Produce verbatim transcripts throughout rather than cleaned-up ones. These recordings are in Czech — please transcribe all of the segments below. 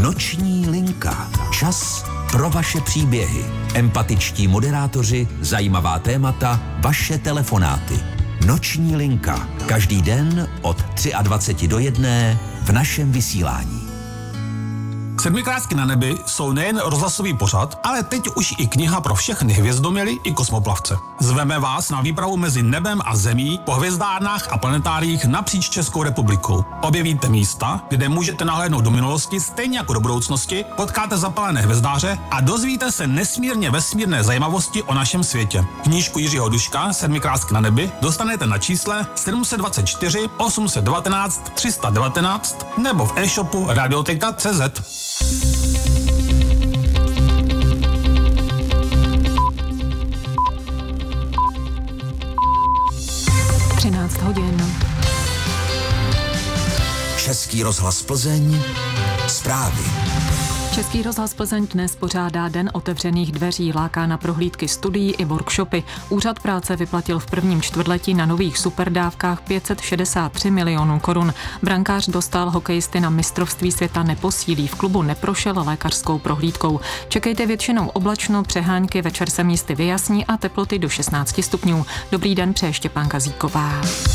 Noční linka. Čas pro vaše příběhy. Empatičtí moderátoři, zajímavá témata, vaše telefonáty. Noční linka. Každý den od dvacet tři do jedné v našem vysílání. Sedmikrátky na nebi jsou nejen rozhlasový pořad, ale teď už i kniha pro všechny hvězdoměly i kosmoplavce. Zveme vás na výpravu mezi nebem a zemí po hvězdárnách a planetáriích napříč Českou republikou. Objevíte místa, kde můžete nahlédnout do minulosti stejně jako do budoucnosti, potkáte zapalené hvězdáře a dozvíte se nesmírně vesmírné zajímavosti o našem světě. Knížku Jiřího Duška Sedmikrátky na nebi dostanete na čísle sedm set dvacet čtyři osm set devatenáct tři sta devatenáct nebo v e-shopu radioteka tečka cé zet. třináct hodin. Český rozhlas Plzeň. Zprávy. Český rozhlas Plzeň dnes pořádá Den otevřených dveří, láká na prohlídky studií i workshopy. Úřad práce vyplatil v prvním čtvrtletí na nových superdávkách pět set šedesát tři milionů korun. Brankář dostal hokejisty na mistrovství světa neposílí. V klubu neprošel lékařskou prohlídkou. Čekejte většinou oblačno, přehánky, večer se místy vyjasní a teploty do šestnáct stupňů. Dobrý den, přeje Štěpánka Zíková.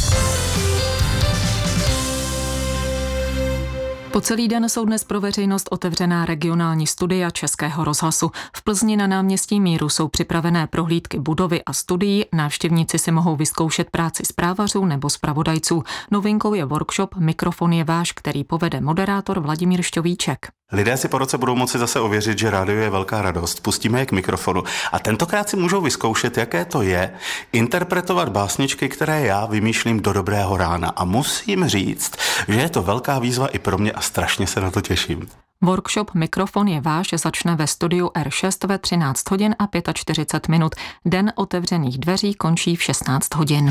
Po celý den jsou dnes pro veřejnost otevřená regionální studia Českého rozhlasu. V Plzni na náměstí Míru jsou připravené prohlídky budovy a studií. Návštěvníci si mohou vyzkoušet práci zprávařů nebo zpravodajců. Novinkou je workshop Mikrofon je váš, který povede moderátor Vladimír Šťovíček. Lidé si po roce budou moci zase ověřit, že rádio je velká radost. Pustíme je k mikrofonu a tentokrát si můžou vyzkoušet, jaké to je interpretovat básničky, které já vymýšlím do dobrého rána. A musím říct, že je to velká výzva i pro mě a strašně se na to těším. Workshop Mikrofon je váš začne ve studiu R šest ve třináct hodin a čtyřicet pět minut. Den otevřených dveří končí v šestnáct hodin.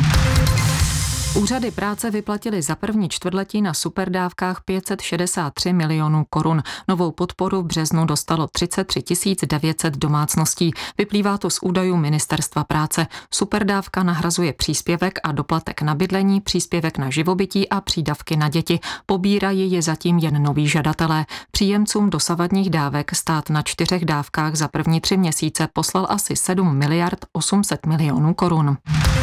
Úřady práce vyplatili za první čtvrtletí na superdávkách pět set šedesát tři milionů korun. Novou podporu v březnu dostalo třicet tři tisíc devět set domácností. Vyplývá to z údajů Ministerstva práce. Superdávka nahrazuje příspěvek a doplatek na bydlení, příspěvek na živobytí a přídavky na děti. Pobírají je zatím jen noví žadatelé. Příjemcům dosavadních dávek stát na čtyřech dávkách za první tři měsíce poslal asi sedm miliard osm set milionů korun.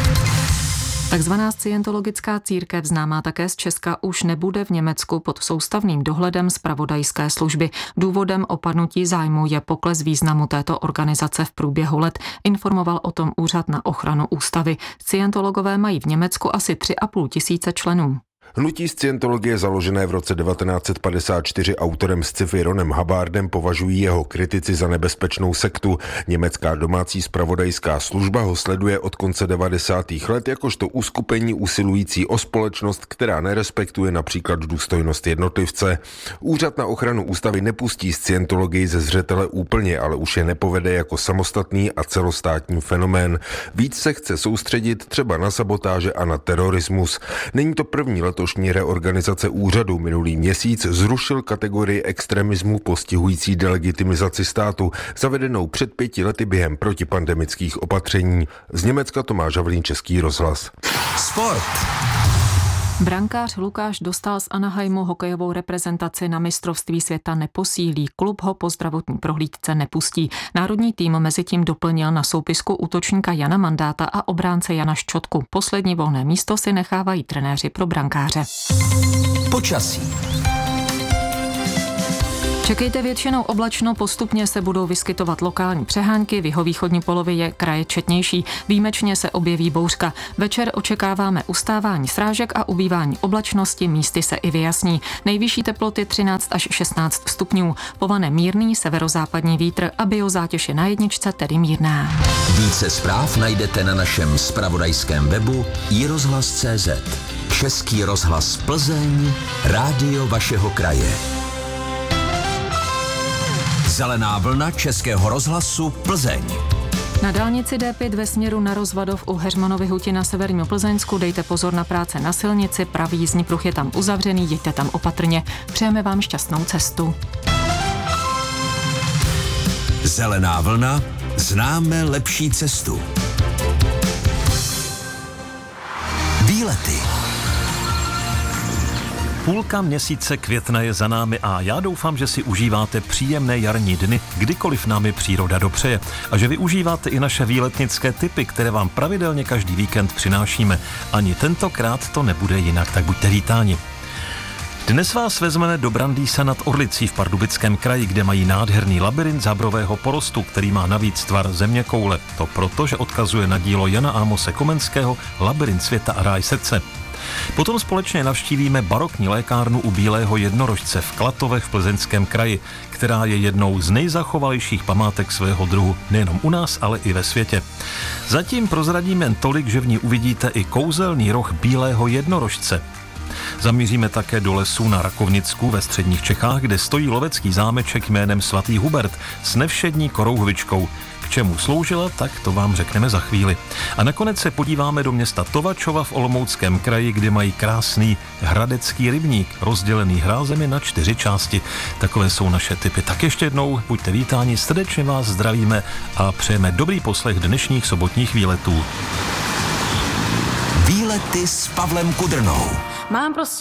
Takzvaná scientologická církev, známá také z Česka, už nebude v Německu pod soustavným dohledem zpravodajské služby. Důvodem opadnutí zájmu je pokles významu této organizace v průběhu let, informoval o tom Úřad na ochranu ústavy. Scientologové mají v Německu asi tři a půl tisíce členů. Hnutí scientologie založené v roce devatenáct set padesát čtyři autorem sci-fi Ronem Hubbardem považují jeho kritici za nebezpečnou sektu. Německá domácí zpravodajská služba ho sleduje od konce devadesátých let jakožto uskupení usilující o společnost, která nerespektuje například důstojnost jednotlivce. Úřad na ochranu ústavy nepustí scientologii ze zřetele úplně, ale už je nepovede jako samostatný a celostátní fenomén. Víc se chce soustředit třeba na sabotáže a na terorismus. Není to první leto letošní reorganizace úřadu. Minulý měsíc zrušil kategorii extremismu postihující delegitimizaci státu, zavedenou před pěti lety během protipandemických opatření. Z Německa Tomáš Havlín, Český rozhlas. Sport. Brankář Lukáš Dostál z Anaheimu hokejovou reprezentaci na mistrovství světa neposílí. Klub ho po zdravotní prohlídce nepustí. Národní tým mezitím doplnil na soupisku útočníka Jana Mandáta a obránce Jana Ščotku. Poslední volné místo si nechávají trenéři pro brankáře. Počasí. Čekejte většinou oblačno, postupně se budou vyskytovat lokální přehánky, v jihovýchodní polovině kraje četnější, výjimečně se objeví bouřka. Večer očekáváme ustávání srážek a ubývání oblačnosti, místy se i vyjasní. Nejvyšší teploty třináct až šestnáct stupňů, povane mírný severozápadní vítr a biozátěž je na jedničce, tedy mírná. Více zpráv najdete na našem zpravodajském webu i rozhlas tečka cé zet. Český rozhlas Plzeň, rádio vašeho kraje. Zelená vlna Českého rozhlasu Plzeň. Na dálnici D pět ve směru na Rozvadov u Heřmanovy huti na severním Plzeňsku dejte pozor na práce na silnici, pravý jízdní pruh je tam uzavřený, jeďte tam opatrně. Přejeme vám šťastnou cestu. Zelená vlna, známe lepší cestu. Výlety. Půlka měsíce května je za námi a já doufám, že si užíváte příjemné jarní dny, kdykoliv nám je příroda dopřeje. A že využíváte i naše výletnické tipy, které vám pravidelně každý víkend přinášíme. Ani tentokrát to nebude jinak, tak buďte vítáni. Dnes vás vezmeme do Brandýsa nad Orlicí v Pardubickém kraji, kde mají nádherný labyrint zábrového porostu, který má navíc tvar zeměkoule. To proto, že odkazuje na dílo Jana Amose Komenského Labyrint světa a ráj srdce. Potom společně navštívíme barokní lékárnu u Bílého jednorožce v Klatovech v Plzeňském kraji, která je jednou z nejzachovalejších památek svého druhu nejenom u nás, ale i ve světě. Zatím prozradíme jen tolik, že v ní uvidíte i kouzelný roh Bílého jednorožce. Zamíříme také do lesů na Rakovnicku ve středních Čechách, kde stojí lovecký zámeček jménem Svatý Hubert s nevšední korouhvičkou. K čemu sloužila, tak to vám řekneme za chvíli. A nakonec se podíváme do města Tovačova v Olomouckém kraji, kde mají krásný hradecký rybník, rozdělený hrázemi na čtyři části. Takové jsou naše tipy. Tak ještě jednou buďte vítáni, srdečně vás zdravíme a přejeme dobrý poslech dnešních sobotních výletů. Výlety s Pavlem Kudrnou. Mám prostě